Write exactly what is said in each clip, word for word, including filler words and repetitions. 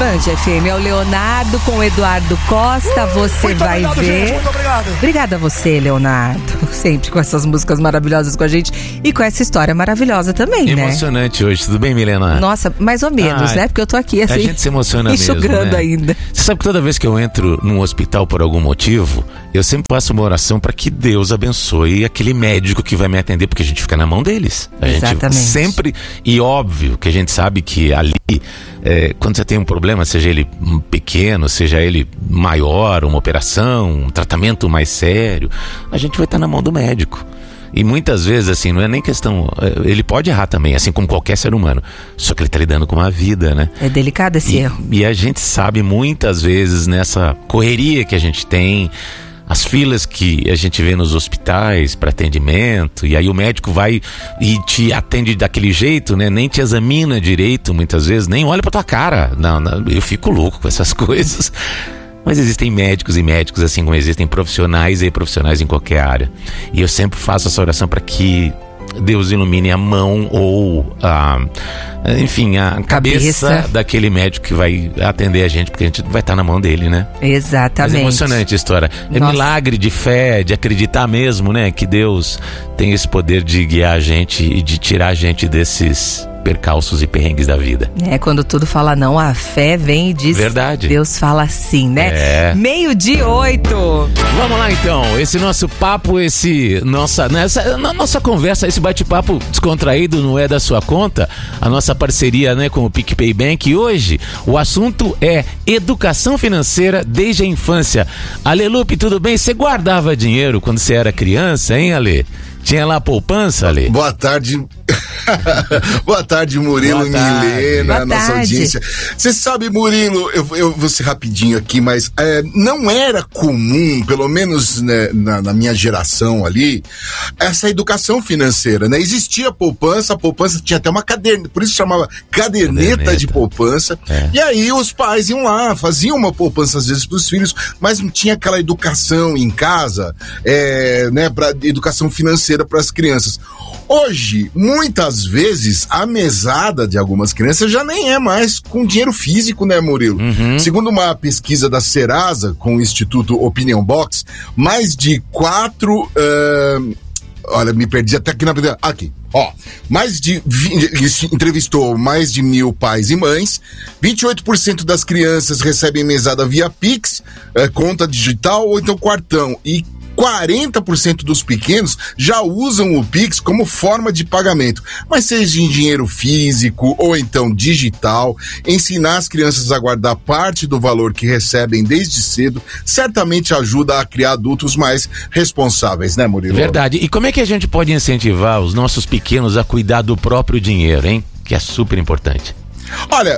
Band F M, é o Leonardo com o Eduardo Costa, você muito vai obrigado, ver. Gente, muito obrigado. Obrigada a você, Leonardo, sempre com essas músicas maravilhosas com a gente e com essa história maravilhosa também, Emocionante né? Emocionante hoje, tudo bem, Milena? Nossa, mais ou menos, Ai, né? Porque eu tô aqui assim, a gente se emociona enxugando mesmo, né? ainda. Você sabe que toda vez que eu entro num hospital por algum motivo, eu sempre faço uma oração para que Deus abençoe aquele médico que vai me atender, porque a gente fica na mão deles. A Exatamente. gente sempre, e óbvio que a gente sabe que ali, é, quando você tem um problema, seja ele pequeno, seja ele maior, uma operação, um tratamento mais sério, a gente vai estar na mão do médico. E muitas vezes, assim, não é nem questão... Ele pode errar também, assim como qualquer ser humano. Só que ele está lidando com uma vida, né? É delicado esse e, erro. E a gente sabe muitas vezes nessa correria que a gente tem, as filas que a gente vê nos hospitais para atendimento, e aí o médico vai e te atende daquele jeito, né? Nem te examina direito muitas vezes, nem olha pra tua cara. Não, não, eu fico louco com essas coisas. Mas existem médicos e médicos, assim como existem profissionais e profissionais em qualquer área. E eu sempre faço essa oração para que Deus ilumine a mão ou a, enfim, a cabeça, cabeça daquele médico que vai atender a gente, porque a gente vai estar na mão dele, né? Exatamente. Mas é emocionante a história. É Nossa. Milagre de fé, de acreditar mesmo, né? Que Deus tem esse poder de guiar a gente e de tirar a gente desses percalços e perrengues da vida. É, quando tudo fala não, a fé vem e diz... Verdade. Deus fala sim, né? É. Meio dia oito. Vamos lá então, esse nosso papo, esse nossa, nessa, na nossa conversa, esse bate-papo descontraído não é da sua conta, a nossa parceria, né, com o PicPay Bank. E hoje o assunto é educação financeira desde a infância. Ale Lupe, tudo bem? Você guardava dinheiro quando você era criança, hein, Ale? Tinha lá a poupança, Ale? Boa tarde. Boa tarde, Murilo, Boa tarde. Milena, Boa nossa tarde. audiência. Você sabe, Murilo, eu, eu vou ser rapidinho aqui, mas é, não era comum, pelo menos né, na, na minha geração ali, essa educação financeira, né? Existia poupança, a poupança tinha até uma caderneta, por isso chamava caderneta, caderneta. de poupança. É. E aí os pais iam lá, faziam uma poupança às vezes para os filhos, mas não tinha aquela educação em casa, é, né, para educação financeira para as crianças. Hoje, muitas vezes, a mesada de algumas crianças já nem é mais com dinheiro físico, né, Murilo? Uhum. Segundo uma pesquisa da Serasa, com o Instituto Opinion Box, mais de quatro... Uh, olha, me perdi até aqui na... Aqui. Ó, mais de vinte, entrevistou mais de mil pais e mães, vinte e oito por cento das crianças recebem mesada via Pix, é, conta digital ou então cartão, e quarenta por cento dos pequenos já usam o Pix como forma de pagamento, mas seja em dinheiro físico ou então digital, ensinar as crianças a guardar parte do valor que recebem desde cedo certamente ajuda a criar adultos mais responsáveis, né, Murilo? Verdade. E como é que a gente pode incentivar os nossos pequenos a cuidar do próprio dinheiro, hein? Que é super importante. Olha,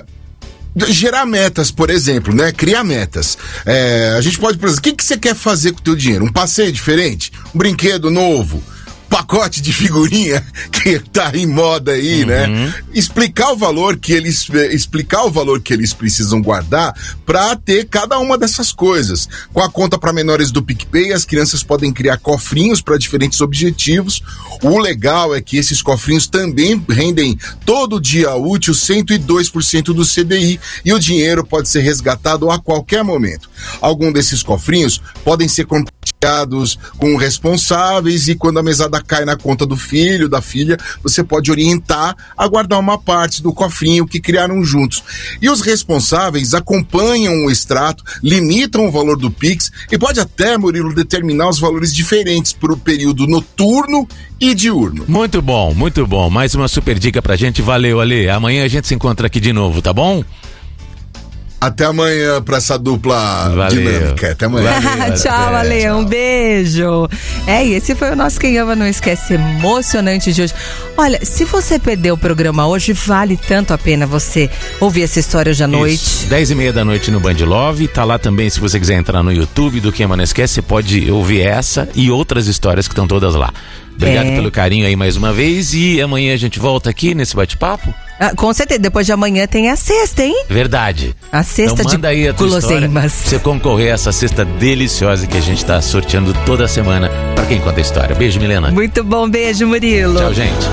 gerar metas, por exemplo, né? Criar metas. É, a gente pode, por exemplo, o que, que você quer fazer com o teu dinheiro? Um passeio diferente? Um brinquedo novo? Pacote de figurinha que tá em moda aí, uhum. né? Explicar o valor que eles explicar o valor que eles precisam guardar para ter cada uma dessas coisas. Com a conta para menores do PicPay, as crianças podem criar cofrinhos para diferentes objetivos. O legal é que esses cofrinhos também rendem todo dia útil cento e dois por cento do C D I e o dinheiro pode ser resgatado a qualquer momento. Algum desses cofrinhos podem ser compartilhados com responsáveis e quando a mesada cai na conta do filho, da filha, você pode orientar a guardar uma parte do cofrinho que criaram juntos. E os responsáveis acompanham o extrato, limitam o valor do Pix e pode até, Murilo, determinar os valores diferentes para o período noturno e diurno. Muito bom, muito bom. Mais uma super dica pra gente. Valeu, Ale. Amanhã a gente se encontra aqui de novo, tá bom? Até amanhã pra essa dupla Valeu. dinâmica. Até amanhã. Valeu, tchau, Ale. É, um beijo. É, e esse foi o nosso Quem Ama Não Esquece emocionante de hoje. Olha, se você perdeu o programa hoje, vale tanto a pena você ouvir essa história hoje à noite. Isso, dez e meia da noite no Band Love. Tá lá também, se você quiser entrar no YouTube do Quem Ama Não Esquece, você pode ouvir essa e outras histórias que estão todas lá. Obrigado é. pelo carinho aí mais uma vez. E amanhã a gente volta aqui nesse bate-papo? Ah, com certeza, depois de amanhã tem a sexta, hein? Verdade. A sexta então, manda de aí a tua história pra você concorrer a essa cesta deliciosa que a gente tá sorteando toda semana pra quem conta a história. Beijo, Milena. Muito bom, beijo, Murilo. Tchau, gente.